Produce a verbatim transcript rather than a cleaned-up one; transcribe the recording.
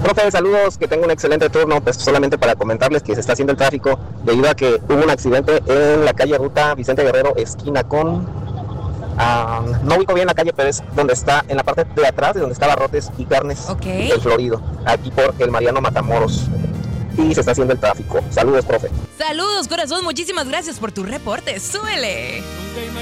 Profe, saludos, que tengo un excelente turno. Pues solamente para comentarles que se está haciendo el tráfico debido a que hubo un accidente en la calle Ruta Vicente Guerrero, esquina con... Uh, no ubico bien la calle, pero es donde está, en la parte de atrás, de donde está Barrotes y Carnes, okay. El Florido, aquí por el Mariano Matamoros. Y se está haciendo el tráfico. Saludos, profe. Saludos, corazón, muchísimas gracias por tu reporte. ¡Súbele!